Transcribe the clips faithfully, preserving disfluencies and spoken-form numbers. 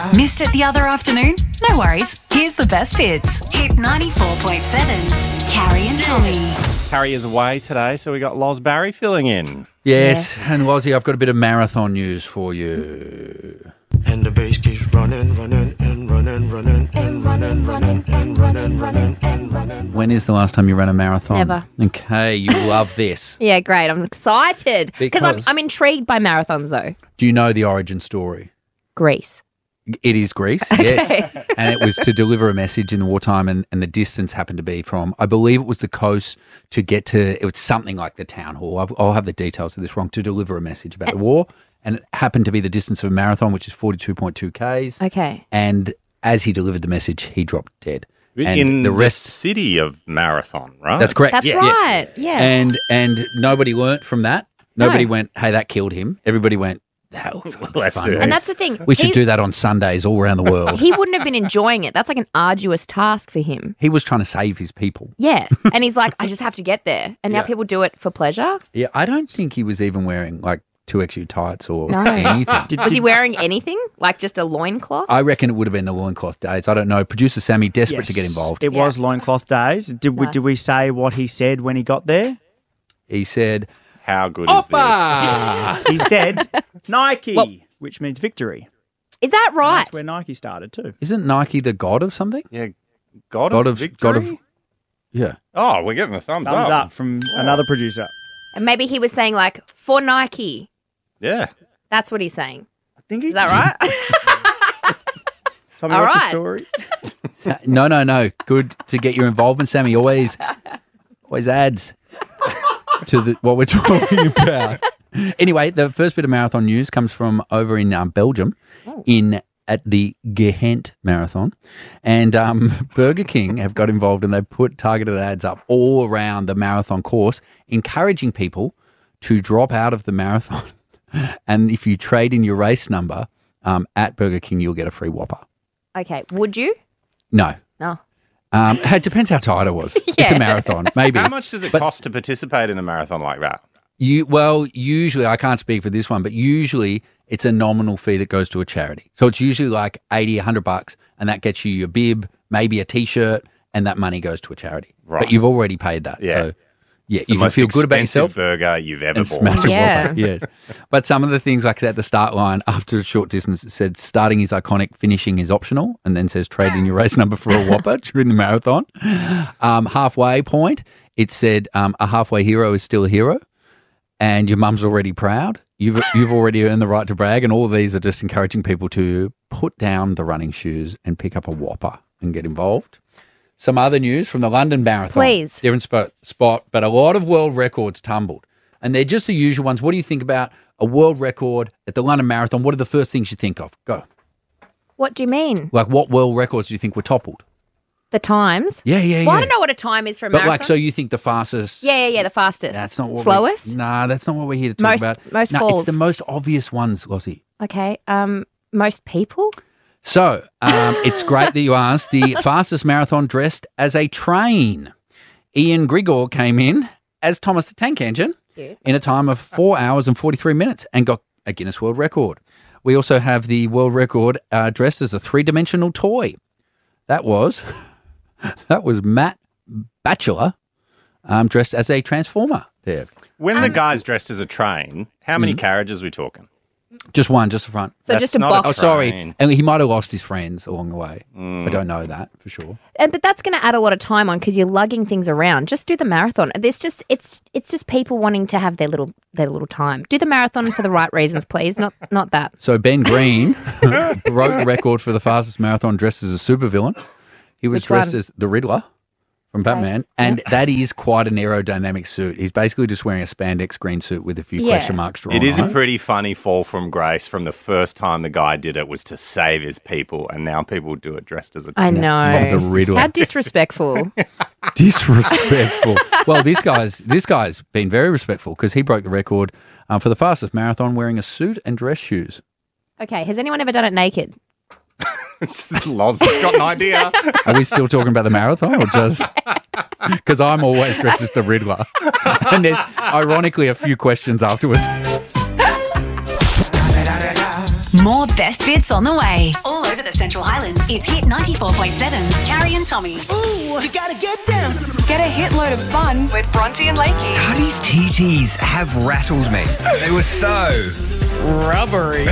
Missed it the other afternoon? No worries. Here's the best bits. Hit ninety-four point seven's Carrie and Tommy. Carrie is away today, so we got Loz Barry filling in. Yes, yes. And Lozzie, I've got a bit of marathon news for you. And the bass keeps running, running, and running, running, and running, running, and running, running, and running. When is the last time you ran a marathon? Never. Okay, you love this. Yeah, great. I'm excited because I'm, I'm intrigued by marathons, though. Do you know the origin story? Greece. It is Greece, yes. And it was to deliver a message in wartime, and, and the distance happened to be from, I believe it was the coast to get to, it was something like the town hall. I've, I'll have the details of this wrong, to deliver a message about the war. And it happened to be the distance of a marathon, which is forty-two point two kays. Okay. And as he delivered the message, he dropped dead. And in the rest, the city of Marathon, right? That's correct. That's yes. right, yes. And, and nobody learnt from that. Nobody no. went, hey, that killed him. Everybody went, hell, let's do it. And that's the thing. We should he, do that on Sundays all around the world. He wouldn't have been enjoying it. That's like an arduous task for him. He was trying to save his people. Yeah. And he's like, I just have to get there. And now yeah. people do it for pleasure. Yeah, I don't think he was even wearing like two X U tights or no. anything. Did, was he wearing anything? Like just a loincloth? I reckon it would have been the loincloth days. I don't know. Producer Sammy, desperate yes, to get involved. It yeah. was loincloth days. Did we, nice. did we say what he said when he got there? He said, how good Oppa! is this? He said, Nike, well, which means victory. Is that right? And that's where Nike started too. Isn't Nike the god of something? Yeah, god, god of, of victory? God of, yeah. Oh, we're getting the thumbs, thumbs up. up from another producer. And maybe he was saying like, for Nike. Yeah. That's what he's saying. I think he Is that right? Tommy, All what's right. the story? No, no, no. Good to get your involvement, Sammy. Always, always adds to the, what we're talking about. Anyway, the first bit of marathon news comes from over in um, Belgium, oh. in at the Ghent Marathon, and um, Burger King have got involved and they put targeted ads up all around the marathon course, encouraging people to drop out of the marathon. And if you trade in your race number um, at Burger King, you'll get a free Whopper. Okay. Would you? No. No. Um, it depends how tired I was. Yeah. It's a marathon, maybe. How much does it but cost to participate in a marathon like that? You well, usually I can't speak for this one, but usually it's a nominal fee that goes to a charity. So it's usually like eighty, a hundred bucks, and that gets you your bib, maybe a T-shirt, and that money goes to a charity. Right. But you've already paid that. Yeah. So yeah, it's the you can most feel good about yourself. burger you've ever and bought. smash a Yeah. Whopper. Yes. But some of the things, like at the start line, after a short distance, it said starting is iconic, finishing is optional, and then says trade in your race number for a Whopper during the marathon. Um, halfway point, it said um, a halfway hero is still a hero, and your mum's already proud. You've you've already earned the right to brag, and all of these are just encouraging people to put down the running shoes and pick up a Whopper and get involved. Some other news from the London Marathon. Please. Different spot, spot, but a lot of world records tumbled. And they're just the usual ones. What do you think about a world record at the London Marathon? What are the first things you think of? Go. What do you mean? Like, what world records do you think were toppled? The times? Yeah, yeah, Well, yeah. I don't know what a time is for a But marathon. like, so you think the fastest? Yeah, yeah, yeah, the fastest. That's not what Slowest? We, nah, that's not what we're here to talk Most- about. most no, falls. it's the most obvious ones, Lozzie. Okay. Um, most people? So, um, it's great that you asked. The fastest marathon dressed as a train. Ian Grigor came in as Thomas the Tank Engine Cute. in a time of four hours and forty-three minutes and got a Guinness World Record. We also have the world record uh, dressed as a three-dimensional toy. That was that was Matt Batchelor um, dressed as a transformer there. When Um, the guy's dressed as a train, how many Mm. carriages are we talking? Just one, just the front. So That's just a not box. Oh, sorry. Train. And he might have lost his friends along the way. Mm. I don't know that for sure. And but that's going to add a lot of time on because you're lugging things around. Just do the marathon. There's just it's it's just people wanting to have their little their little time. Do the marathon for the right reasons, please. Not not that. So Ben Green broke the record for the fastest marathon dressed as a supervillain. He was Which dressed one? as the Riddler from Batman, and that is quite an aerodynamic suit. He's basically just wearing a spandex green suit with a few Yeah. question marks drawn It is on a it. pretty funny fall from grace from the first time the guy did it was to save his people, and now people do it dressed as a I train. know. Oh, the Riddler. How disrespectful. Disrespectful. Well, this guy's this guy's been very respectful because he broke the record um, for the fastest marathon wearing a suit and dress shoes. Okay. Has anyone ever done it naked? Loz has got an idea. Are we still talking about the marathon or just because I'm always dressed as the Riddler? And there's ironically a few questions afterwards. More best bits on the way. All over the Central Highlands. It's Hit ninety-four point seven's Carrie and Tommy. Ooh, you gotta get down. Get a hit load of fun with Bronte and Lakey. Tuddy's T Ts have rattled me. They were so rubbery.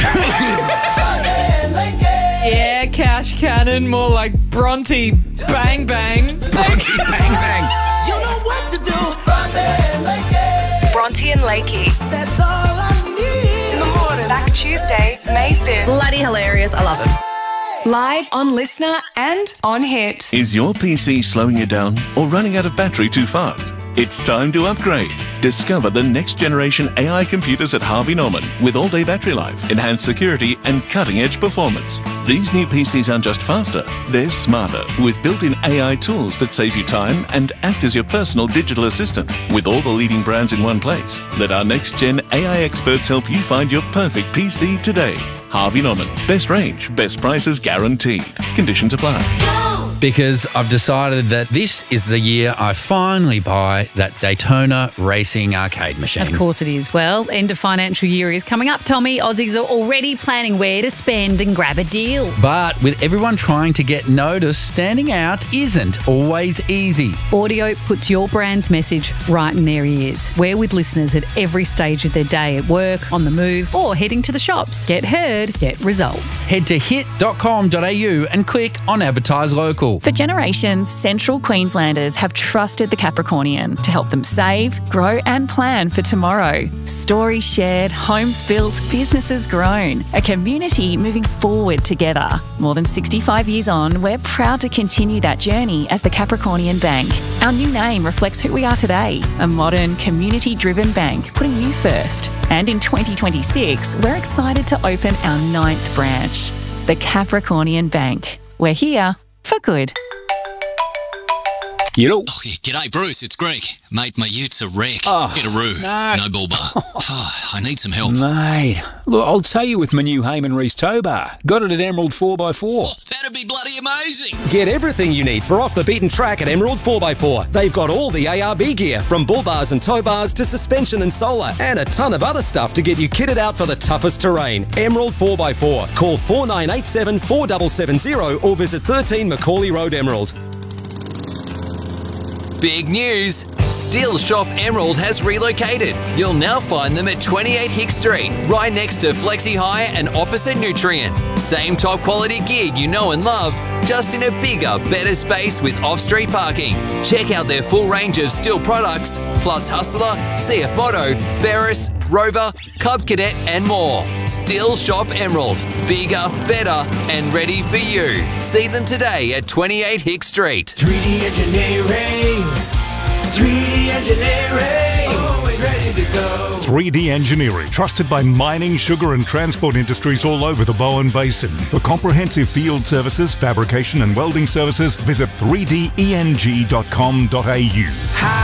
Yeah, Cash Cannon, more like Bronte Bang Bang. Bronte Bang Bang. You know what to do. Bronte and Lakey. Bronte and Lakey. That's all I need. In the morning. Back Tuesday, May fifth. Bloody hilarious. I love it. Live on Listener and on Hit. Is your P C slowing you down or running out of battery too fast? It's time to upgrade. Discover the next generation A I computers at Harvey Norman with all-day battery life, enhanced security and cutting-edge performance. These new P Cs aren't just faster, they're smarter with built-in A I tools that save you time and act as your personal digital assistant. With all the leading brands in one place, let our next-gen A I experts help you find your perfect P C today. Harvey Norman. Best range, best prices guaranteed. Conditions apply. Because I've decided that this is the year I finally buy that Daytona racing arcade machine. Of course it is. Well, end of financial year is coming up, Tommy. Aussies are already planning where to spend and grab a deal. But with everyone trying to get noticed, standing out isn't always easy. Audio puts your brand's message right in their ears. We're with listeners at every stage of their day, at work, on the move, or heading to the shops. Get heard, get results. Head to hit dot com dot a u and click on Advertise Local. For generations, Central Queenslanders have trusted the Capricornian to help them save, grow and plan for tomorrow. Stories shared, homes built, businesses grown. A community moving forward together. More than sixty-five years on, we're proud to continue that journey as the Capricornian Bank. Our new name reflects who we are today, a modern, community-driven bank putting you first. And in twenty twenty-six, we're excited to open our ninth branch, the Capricornian Bank. We're here for good. You know. Oh, yeah. G'day, Bruce. It's Greg. Mate, my ute's a wreck. Oh, Hit a roo. No. No bull bar. Oh, I need some help. Mate, look, I'll tell you with my new Heyman Reese tow bar. Got it at Emerald four by four. Oh, that'd be bloody amazing. Get everything you need for off the beaten track at Emerald four by four. They've got all the A R B gear, from bull bars and tow bars to suspension and solar, and a ton of other stuff to get you kitted out for the toughest terrain. Emerald four by four. Call four nine eight seven, four seven seven zero or visit thirteen Macaulay Road, Emerald. Big news! Steel Shop Emerald has relocated. You'll now find them at twenty-eight Hick Street, right next to Flexi Hire and opposite Nutrient. Same top quality gig you know and love, just in a bigger, better space with off-street parking. Check out their full range of steel products, plus Hustler, C F Moto, Ferris, Rover, Cub Cadet and more. Steel Shop Emerald. Bigger, better and ready for you. See them today at twenty-eight Hick Street. three D Engineering. three D Engineering. Always ready to go. three D Engineering, trusted by mining, sugar and transport industries all over the Bowen Basin. For comprehensive field services, fabrication and welding services, visit three d e n g dot com dot a u.